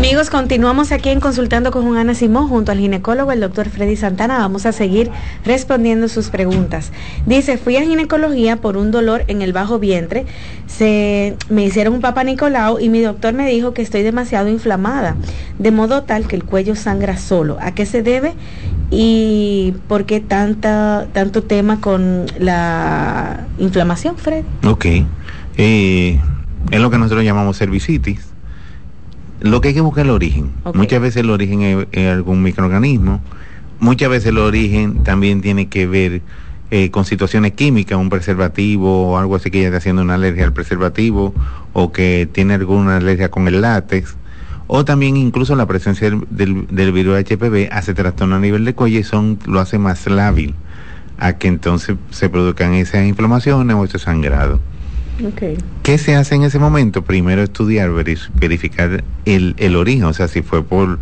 Amigos, continuamos aquí en Consultando con Juana Simón junto al ginecólogo, el doctor Freddy Santana. Vamos a seguir respondiendo sus preguntas. Dice, fui a ginecología por un dolor en el bajo vientre. Me hicieron un Papa Nicolau y mi doctor me dijo que estoy demasiado inflamada, de modo tal que el cuello sangra solo. ¿A qué se debe? ¿Y por qué tanto tema con la inflamación, Fred? Ok. Es lo que nosotros llamamos cervicitis. Lo que hay que buscar es el origen. Okay. Muchas veces el origen es algún microorganismo. Muchas veces el origen también tiene que ver con situaciones químicas, un preservativo o algo así, que ella está haciendo una alergia al preservativo, o que tiene alguna alergia con el látex, o también incluso la presencia del virus HPV hace trastorno a nivel de cuello y lo hace más lábil a que entonces se produzcan esas inflamaciones o ese sangrado. Okay. ¿Qué se hace en ese momento? Primero estudiar, verificar el origen, o sea, si fue por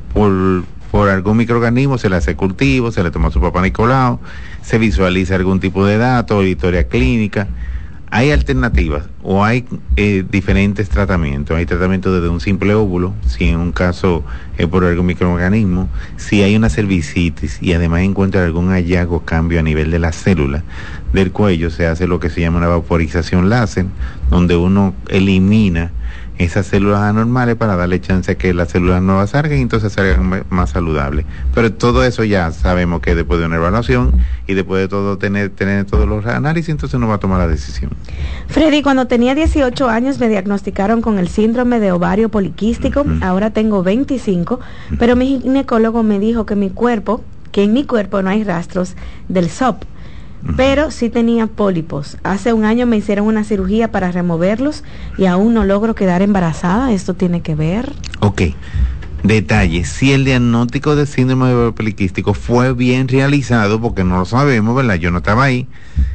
algún microorganismo, se le hace cultivo, se le toma su Papa Nicolau, se visualiza algún tipo de datos, historia clínica. Hay alternativas o hay diferentes tratamientos. Hay tratamientos desde un simple óvulo, si en un caso es por algún microorganismo, si hay una cervicitis y además encuentra algún hallazgo, cambio a nivel de la célula del cuello, se hace lo que se llama una vaporización láser, donde uno elimina esas células anormales para darle chance a que las células nuevas salgan y entonces salgan más saludables. Pero todo eso ya sabemos que después de una evaluación y después de todo tener todos los análisis, entonces uno va a tomar la decisión. Freddy, cuando tenía 18 años me diagnosticaron con el síndrome de ovario poliquístico. Ahora tengo 25, pero mi ginecólogo me dijo que en mi cuerpo no hay rastros del SOP. Pero sí tenía pólipos. Hace un año me hicieron una cirugía para removerlos y aún no logro quedar embarazada. ¿Esto tiene que ver? Ok. Detalle, si el diagnóstico de síndrome de ovario poliquístico fue bien realizado, porque no lo sabemos, ¿verdad? Yo no estaba ahí.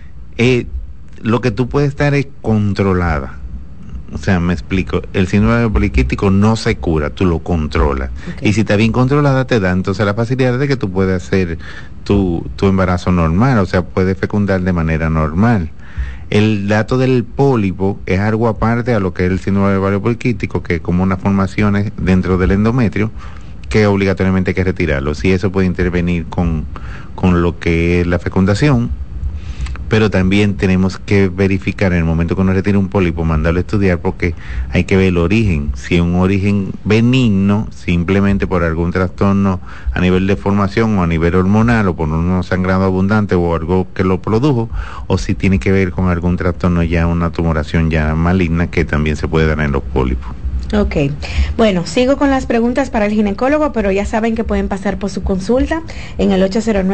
Lo que tú puedes estar es controlada. O sea, me explico, el síndrome poliquístico no se cura, tú lo controlas. Okay. Y si está bien controlada, te da entonces la facilidad de que tú puedes hacer tu embarazo normal, o sea, puedes fecundar de manera normal. El dato del pólipo es algo aparte a lo que es el síndrome de ovario poliquístico, que es como unas formaciones dentro del endometrio, que obligatoriamente hay que retirarlo. Si eso puede intervenir con lo que es la fecundación, pero también tenemos que verificar en el momento que uno retira un pólipo, mandarlo a estudiar, porque hay que ver el origen. Si es un origen benigno, simplemente por algún trastorno a nivel de formación o a nivel hormonal, o por un sangrado abundante o algo que lo produjo, o si tiene que ver con algún trastorno ya, una tumoración ya maligna, que también se puede dar en los pólipos. Ok, bueno, sigo con las preguntas para el ginecólogo, pero ya saben que pueden pasar por su consulta en el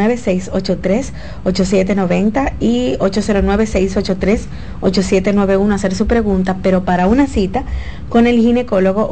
809-683-8790 y 809-683-8791 hacer su pregunta, pero para una cita con el ginecólogo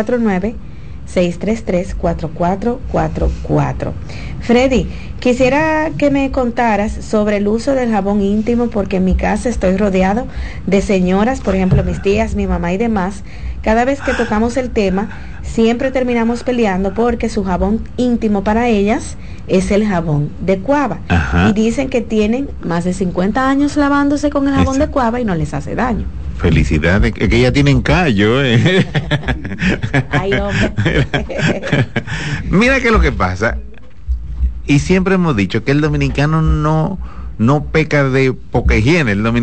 849-633-4444. Freddy, quisiera que me contaras sobre el uso del jabón íntimo, porque en mi casa estoy rodeado de señoras, por ejemplo mis tías, mi mamá y demás. Cada vez que tocamos el tema, siempre terminamos peleando porque su jabón íntimo para ellas es el jabón de Cuava. Ajá. Y dicen que tienen más de 50 años lavándose con el jabón de Cuava y no les hace daño. Felicidades, que ya tienen callo. Ay, hombre. Mira que lo que pasa, y siempre hemos dicho que el dominicano no peca de poca higiene, el dominicano